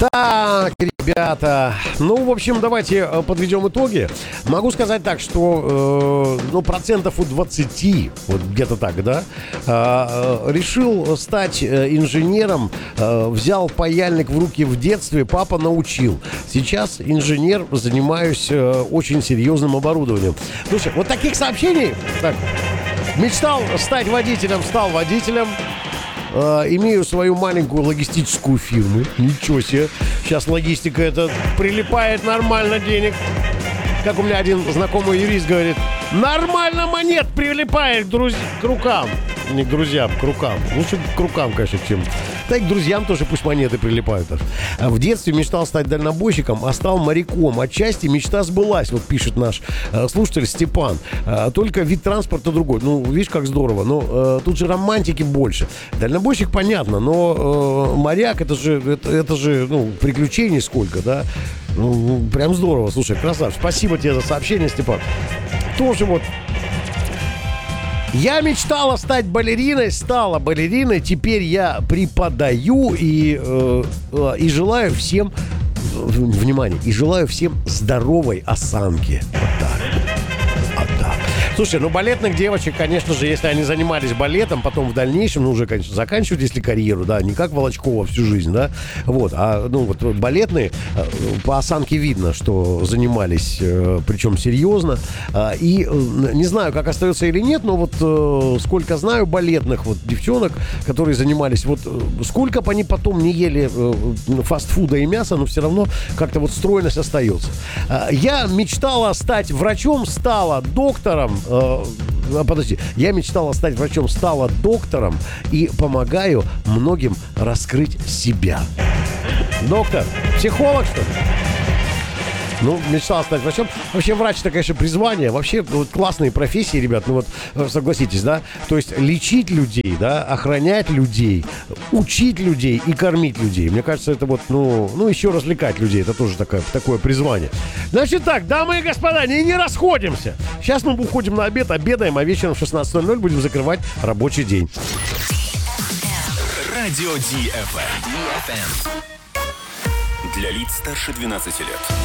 Так, ребята, ну, в общем, давайте подведем итоги. Могу сказать так, что, процентов у 20, вот где-то так, да, решил стать инженером, взял паяльник в руки в детстве, папа научил. Сейчас инженер, занимаюсь очень серьезным оборудованием. Слушай, вот таких сообщений, так, мечтал стать водителем, стал водителем. Имею свою маленькую логистическую фирму. Ничего себе. Сейчас логистика это прилипает нормально денег. Как у меня один знакомый юрист говорит, нормально монет прилипает к рукам. Не к друзьям, к рукам. Лучше к рукам, конечно, чем... Да и к друзьям тоже пусть монеты прилипают. В детстве мечтал стать дальнобойщиком, а стал моряком. Отчасти мечта сбылась, вот пишет наш слушатель Степан. Только вид транспорта другой. Ну, видишь, как здорово. Но тут же романтики больше. Дальнобойщик, понятно, но моряк, это же приключений сколько, да? Ну, прям здорово. Слушай, красавчик. Спасибо тебе за сообщение, Степан. Тоже вот... Я мечтала стать балериной, стала балериной, теперь я преподаю и желаю всем, внимание, и желаю всем здоровой осанки. Вот так. Вот так. Слушай, балетных девочек, конечно же, если они занимались балетом, потом в дальнейшем, уже, конечно, заканчивают, если карьеру, да, не как Волочкова всю жизнь, да, вот, балетные, по осанке видно, что занимались, причем серьезно, и не знаю, как остается или нет, но вот сколько знаю балетных вот девчонок, которые занимались, вот сколько бы они потом не ели фастфуда и мяса, но все равно как-то вот стройность остается. Я мечтала стать врачом, стала доктором. Я мечтала стать врачом, стала доктором и помогаю многим раскрыть себя. Доктор? Психолог, что ли? Мечтала стать врачом. Вообще, врач-то, конечно, призвание. Вообще, классные профессии, ребят. Согласитесь, да? То есть, лечить людей, да, охранять людей, учить людей и кормить людей. Мне кажется, это еще развлекать людей. Это тоже такое призвание. Значит так, дамы и господа, не расходимся. Сейчас мы уходим на обед, обедаем, а вечером в 16:00 будем закрывать рабочий день. Радио DFM. Для лиц старше 12 лет.